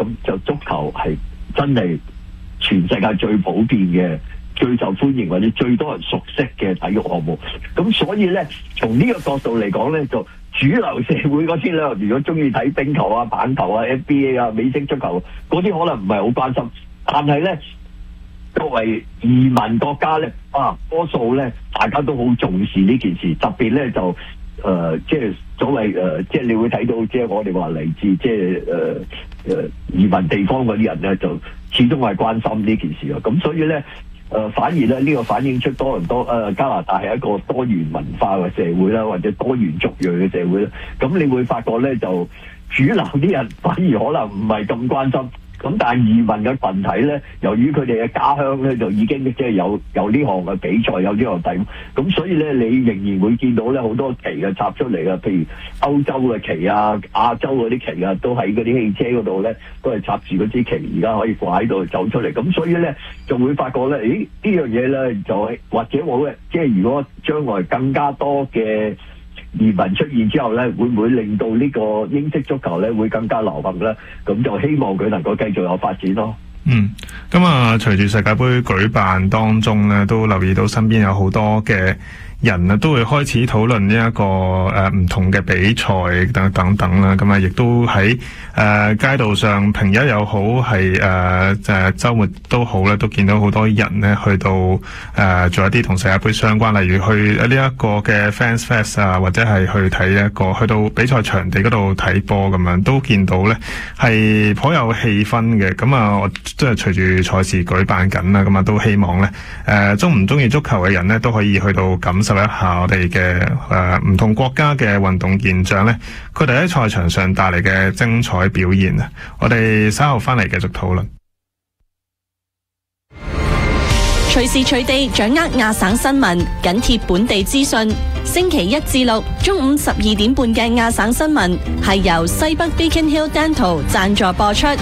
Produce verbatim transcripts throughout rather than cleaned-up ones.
咁就足球係真係全世界最普遍嘅、最受歡迎或者最多人熟悉嘅體育項目。咁所以咧，從呢個角度嚟講咧，就主流社會嗰啲咧，如果中意睇冰球啊、棒球啊、N B A 啊、美式足球嗰啲，可能唔係好關心。但係咧，作為移民國家咧，啊，多數咧大家都好重視呢件事，特別咧就誒、呃，即係所謂誒、呃，即係你會睇到，即係我哋話嚟自即係誒誒移民地方嗰啲人咧，就始終係關心呢件事啊。咁所以咧。誒、呃、反而咧，呢、這個反映出多倫多誒、呃、加拿大係一個多元文化嘅社會啦，或者多元族裔嘅社會啦。咁你會發覺咧，就主流啲人反而可能唔係咁關心。咁但係移民嘅群體咧，由於佢哋嘅家鄉咧就已經即係有有呢項嘅比賽，有呢項題目，咁所以咧你仍然會見到咧好多旗嘅插出嚟啊，譬如歐洲嘅旗啊、亞洲嗰啲旗啊，都喺嗰啲汽車嗰度咧都係插住嗰支旗，而家可以掛喺度走出嚟。咁所以咧就會發覺咧，咦呢樣嘢咧就係或者我咧，即係如果將來更加多嘅移民出現之後咧，會唔會令到呢個英式足球咧會更加流行咧？咁就希望佢能夠繼續有發展咯。 嗯，咁啊，隨住世界盃舉辦當中咧，都留意到身邊有好多嘅人啊，都會開始討論呢一個誒唔同嘅比賽等等等啦。咁啊，亦都喺誒街道上平日又好，係誒誒週末都好咧，都見到好多人咧去到誒做一啲同世界盃相關，例如去呢一個嘅 Fans Fest 啊，或者係去睇一個去到比賽場地嗰度睇波咁樣，都見到咧係頗有氣氛嘅。咁啊，我即係隨住賽事舉辦緊啦，咁啊都希望咧誒中唔中意足球嘅人咧都可以去到感受一下我哋嘅誒唔同國家嘅運動健將咧，佢哋喺賽場上帶嚟嘅精彩表現啊！我哋稍後翻嚟繼續討論。 隨時隨地掌握亞省新聞，緊貼本地資訊。星期一至六中午十二點半嘅亞省新聞係由西北 Beacon Hill Dental 贊助播出。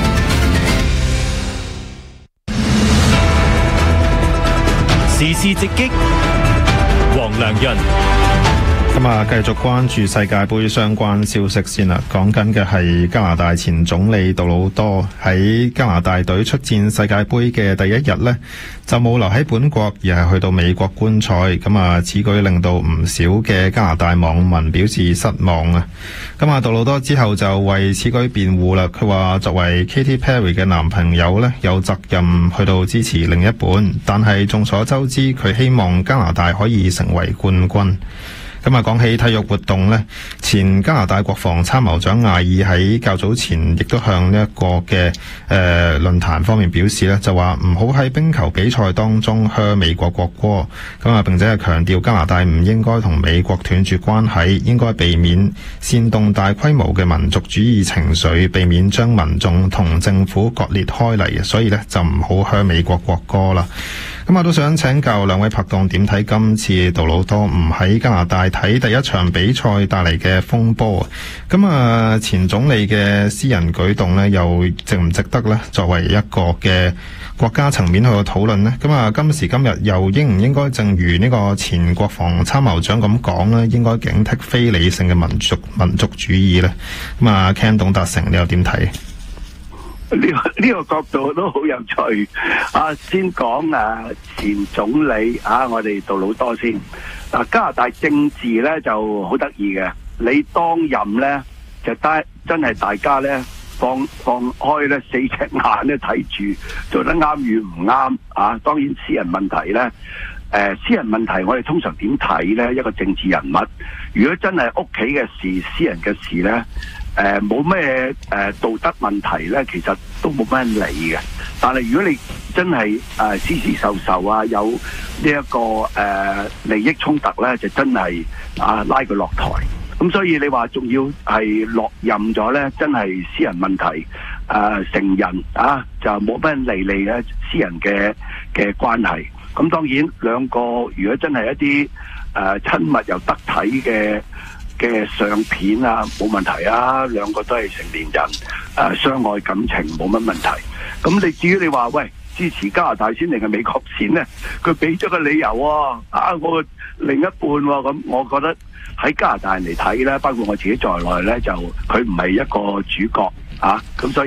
時事直擊，黃良潤。 咁啊，繼續關注世界盃相關消息先啦。講緊嘅係加拿大前總理杜魯多喺加拿大隊出戰世界盃嘅第一日呢，就冇留喺本國，而係去到美國觀賽。咁啊，此舉令到唔少嘅加拿大網民表示失望啊。咁啊，杜魯多之後就為此舉辯護啦。佢話作為 Katy Perry 嘅男朋友呢，有責任去到支持另一半，但係眾所周知，佢希望加拿大可以成為冠軍。咁啊，講起體育活動呢，前加拿大國防參謀長艾爾喺較早前亦都向呢一個嘅誒論壇方面表示呢，就話唔好喺冰球比賽當中噓美國國歌。咁啊，並且係強調加拿大唔應該同美國斷絕關係，應該避免煽動大規模嘅民族主義情緒，避免將民眾同政府割裂開嚟。所以呢，就唔好噓美國國歌啦。咁啊，都想請教兩位拍檔點睇今次杜魯多唔喺加拿大睇第一場比賽帶嚟嘅風波啊？咁啊，前總理嘅私人舉動呢，又值唔值得呢？作為一個嘅國家層面去討論呢？咁啊，今時今日又應唔應該正如呢個前國防參謀長咁講呢？應該警惕非理性嘅民族民族主義呢？咁啊 Ken 董達成，你又點睇？ 呢、這個呢、這個角度都好有趣啊！先講啊前總理啊，我哋杜魯多先。嗱、啊，加拿大政治咧就好得意嘅，你當任咧就得真係大家咧放放開咧四隻眼咧睇住，做得啱與唔啱啊！當然私人問題咧，誒、呃、私人問題我哋通常點睇咧？一個政治人物，如果真係屋企嘅事、私人嘅事咧。誒冇咩誒道德問題咧，其實都冇乜人理嘅。但係如果你真係誒私事受受啊，有呢、這、一個誒、呃、利益衝突咧，就真係啊拉佢落台。咁所以你話仲要係落任咗咧，真係私人問題誒、呃、成人啊，就冇乜人理你嘅私人嘅嘅關係。咁當然兩個如果真係一啲誒、呃、親密又得體嘅嘅相片啊，冇問題啊，兩個都係成年人，誒、呃、相愛感情冇乜問題。咁你至於你話喂支持加拿大先定係美國先呢？佢俾咗個理由喎、啊，啊我另一半喎、啊，咁我覺得喺加拿大人嚟睇咧，包括我自己在內咧，就佢唔係一個主角啊，咁所以。